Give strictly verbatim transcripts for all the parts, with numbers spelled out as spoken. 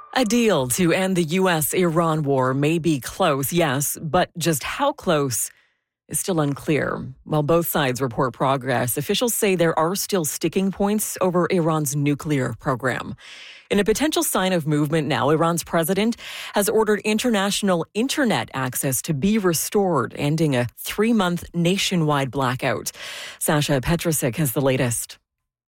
A deal to end the U S Iran war may be close, yes, but just how close is still unclear. While both sides report progress, officials say there are still sticking points over Iran's nuclear program. In a potential sign of movement now, Iran's president has ordered international internet access to be restored, ending a three-month nationwide blackout. Sasha Petrusik has the latest.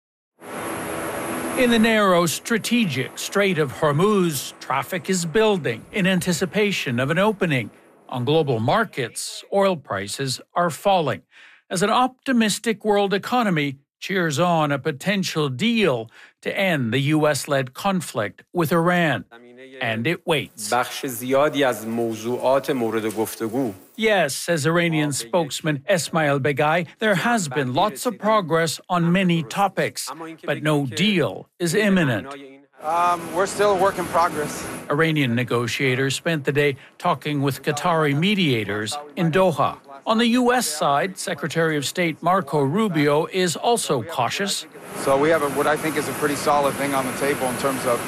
In the narrow, strategic Strait of Hormuz, traffic is building in anticipation of an opening. On global markets, oil prices are falling as an optimistic world economy cheers on a potential deal to end the U S-led conflict with Iran. And it waits. Yes, says Iranian spokesman Esmail Begay, there has been lots of progress on many topics, but no deal is imminent. Um, we're still a work in progress. Iranian negotiators spent the day talking with Qatari mediators in Doha. On the U S side, Secretary of State Marco Rubio is also cautious. So we have a, what I think is a pretty solid thing on the table in terms of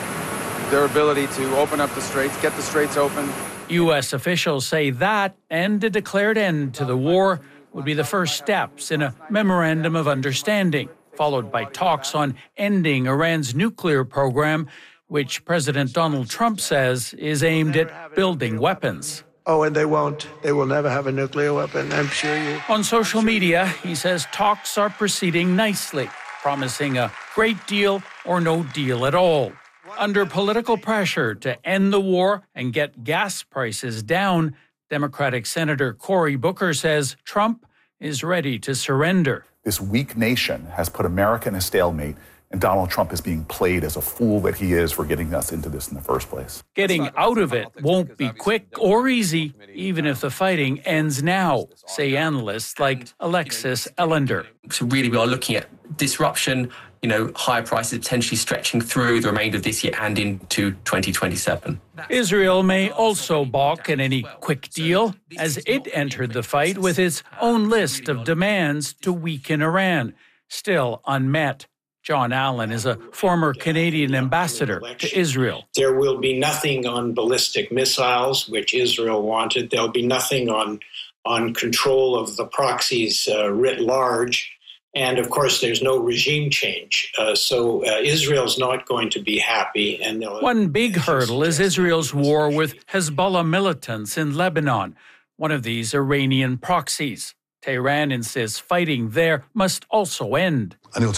their ability to open up the straits, get the straits open. U S officials say that and a declared end to the war would be the first steps in a memorandum of understanding, followed by talks on ending Iran's nuclear program, which President Donald Trump says is aimed at building weapons. Oh, and they won't. They will never have a nuclear weapon, I'm sure you. On social media, he says talks are proceeding nicely, promising a great deal or no deal at all. Under political pressure to end the war and get gas prices down, Democratic Senator Cory Booker says Trump is ready to surrender. This weak nation has put America in a stalemate, and Donald Trump is being played as a fool that he is for getting us into this in the first place. Getting out of it won't be quick or easy, even if the fighting ends now, say analysts like Alexis Ellender. So really we are looking at disruption, you know, higher prices potentially stretching through the remainder of this year and into twenty twenty-seven. Israel may also balk at any quick deal as it entered the fight with its own list of demands to weaken Iran, still unmet. John Allen is a former Canadian ambassador to Israel. There will be nothing on ballistic missiles, which Israel wanted. There'll be nothing on, on control of the proxies uh, writ large. And, of course, there's no regime change. Uh, so uh, Israel's not going to be happy. And one big hurdle is Israel's war with Hezbollah militants in Lebanon, one of these Iranian proxies. Tehran insists fighting there must also end.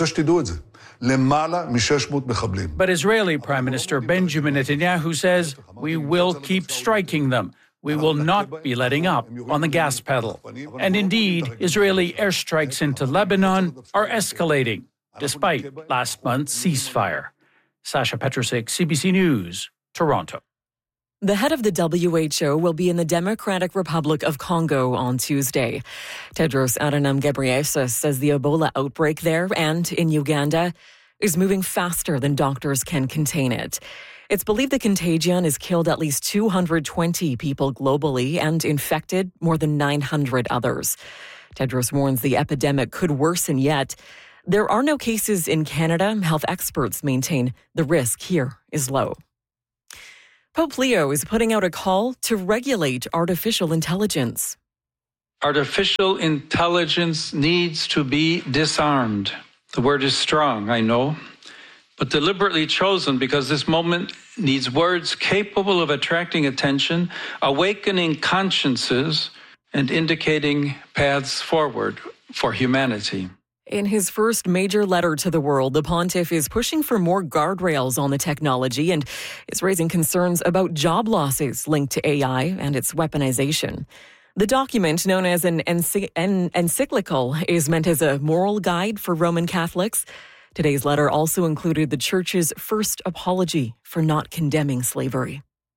But Israeli Prime Minister Benjamin Netanyahu says, we will keep striking them. We will not be letting up on the gas pedal. And indeed, Israeli airstrikes into Lebanon are escalating, despite last month's ceasefire. Sasha Petrusik, C B C News, Toronto. The head of the W H O will be in the Democratic Republic of Congo on Tuesday. Tedros Adhanom Ghebreyesus says the Ebola outbreak there and in Uganda is moving faster than doctors can contain it. It's believed the contagion has killed at least two hundred twenty people globally and infected more than nine hundred others. Tedros warns the epidemic could worsen yet. There are no cases in Canada. Health experts maintain the risk here is low. Pope Leo is putting out a call to regulate artificial intelligence. Artificial intelligence needs to be disarmed. The word is strong, I know, but deliberately chosen because this moment needs words capable of attracting attention, awakening consciences, and indicating paths forward for humanity. In his first major letter to the world, the pontiff is pushing for more guardrails on the technology and is raising concerns about job losses linked to A I and its weaponization. The document, known as an encyclical, is meant as a moral guide for Roman Catholics. Today's letter also included the Church's first apology for not condemning slavery.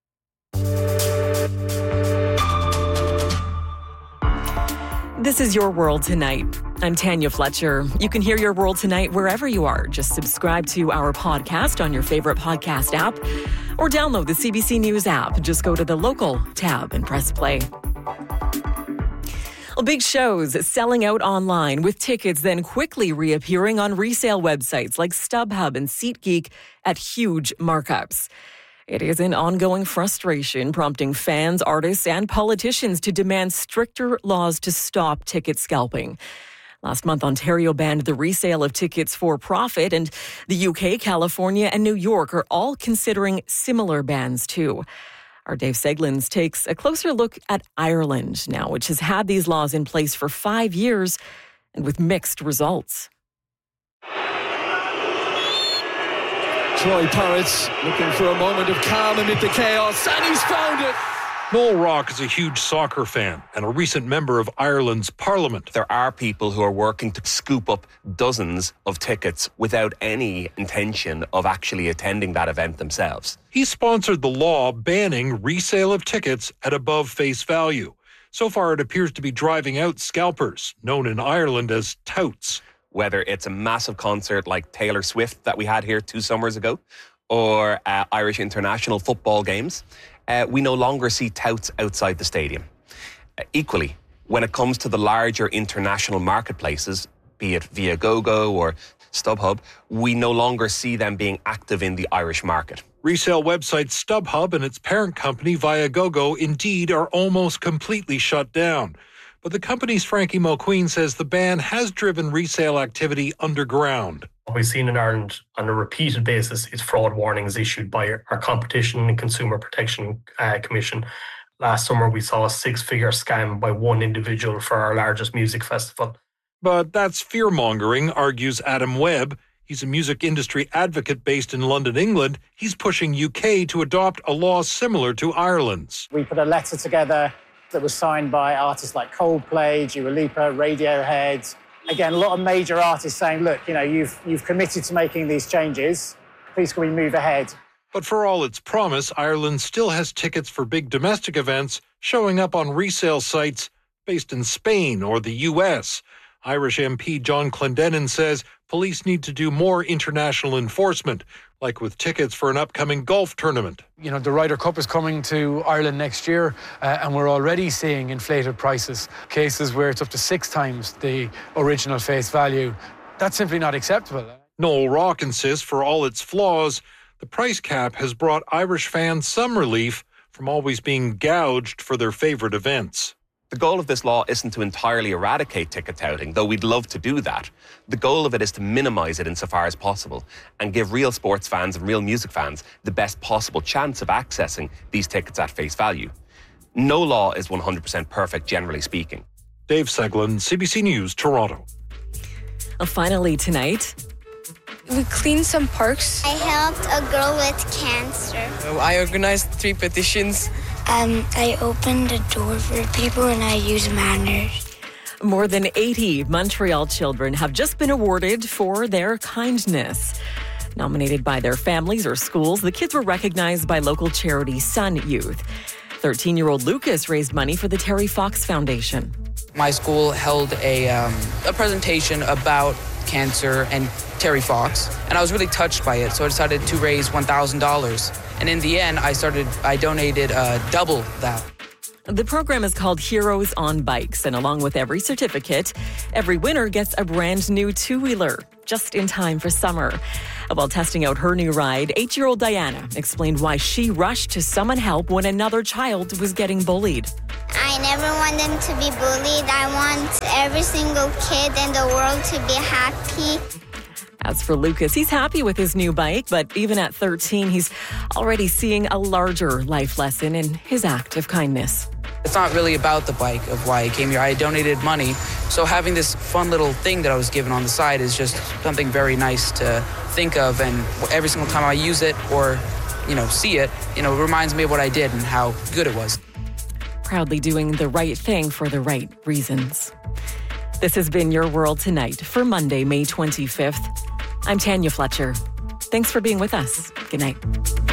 This is Your World Tonight. I'm Tanya Fletcher. You can hear Your World Tonight wherever you are. Just subscribe to our podcast on your favorite podcast app or download the C B C News app. Just go to the local tab and press play. Well, big shows selling out online with tickets then quickly reappearing on resale websites like StubHub and SeatGeek at huge markups. It is an ongoing frustration, prompting fans, artists, and politicians to demand stricter laws to stop ticket scalping. Last month, Ontario banned the resale of tickets for profit, and the U K, California, and New York are all considering similar bans too. Our Dave Seglins takes a closer look at Ireland now, which has had these laws in place for five years and with mixed results. Troy Parrott's looking for a moment of calm amid the chaos, and he's found it. Noel Rock is a huge soccer fan and a recent member of Ireland's Parliament. There are people who are working to scoop up dozens of tickets without any intention of actually attending that event themselves. He sponsored the law banning resale of tickets at above face value. So far, it appears to be driving out scalpers, known in Ireland as touts. Whether it's a massive concert like Taylor Swift that we had here two summers ago, or uh, Irish international football games, uh, we no longer see touts outside the stadium. Uh, equally, when it comes to the larger international marketplaces, be it Viagogo or StubHub, we no longer see them being active in the Irish market. Resale website StubHub and its parent company Viagogo indeed are almost completely shut down. But the company's Frankie Mulqueen says the ban has driven resale activity underground. What we've seen in Ireland on a repeated basis is fraud warnings issued by our Competition and Consumer Protection uh, Commission. Last summer, we saw a six-figure scam by one individual for our largest music festival. But that's fear-mongering, argues Adam Webb. He's a music industry advocate based in London, England. He's pushing U K to adopt a law similar to Ireland's. We put a letter together that was signed by artists like Coldplay, Dua Lipa, Radiohead. Again, a lot of major artists saying, look, you know, you've you've committed to making these changes. Please can we move ahead? But for all its promise, Ireland still has tickets for big domestic events showing up on resale sites based in Spain or the U S. Irish M P John Clendenin says police need to do more international enforcement, like with tickets for an upcoming golf tournament. You know, the Ryder Cup is coming to Ireland next year, uh, and we're already seeing inflated prices, cases where it's up to six times the original face value. That's simply not acceptable. Noel Rock insists, for all its flaws, the price cap has brought Irish fans some relief from always being gouged for their favourite events. The goal of this law isn't to entirely eradicate ticket touting, though we'd love to do that. The goal of it is to minimise it insofar as possible and give real sports fans and real music fans the best possible chance of accessing these tickets at face value. No law is one hundred percent perfect, generally speaking. Dave Seglin, C B C News, Toronto. Uh, finally tonight, we cleaned some parks. I helped a girl with cancer. I organised three petitions. Um, I opened the door for people and I use manners. More than eighty Montreal children have just been awarded for their kindness. Nominated by their families or schools, the kids were recognized by local charity Sun Youth. thirteen-year-old Lucas raised money for the Terry Fox Foundation. My school held a, um, a presentation about cancer and Terry Fox, and I was really touched by it, so I decided to raise one thousand dollars. And in the end, I started, I donated uh, double that. The program is called Heroes on Bikes, and along with every certificate, every winner gets a brand new two-wheeler, just in time for summer. While testing out her new ride, eight-year-old Diana explained why she rushed to summon help when another child was getting bullied. I never want them to be bullied. I want every single kid in the world to be happy. As for Lucas, he's happy with his new bike, but even at thirteen, he's already seeing a larger life lesson in his act of kindness. It's not really about the bike of why I came here. I donated money, so having this fun little thing that I was given on the side is just something very nice to think of, and every single time I use it or, you know, see it, you know, it reminds me of what I did and how good it was. Proudly doing the right thing for the right reasons. This has been Your World Tonight for Monday, May twenty-fifth. I'm Tanya Fletcher. Thanks for being with us. Good night.